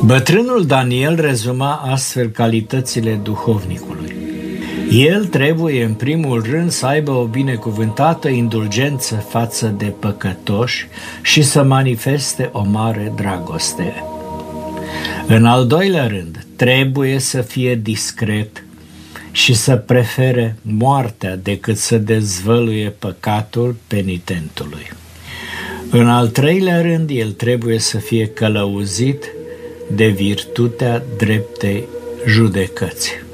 Bătrânul Daniel rezuma astfel calitățile duhovnicului. El trebuie în primul rând să aibă o binecuvântată indulgență față de păcătoși și să manifeste o mare dragoste. În al doilea rând, trebuie să fie discret și să prefere moartea decât să dezvăluie păcatul penitentului. În al treilea rând, el trebuie să fie călăuzit de virtutea dreptei judecăți.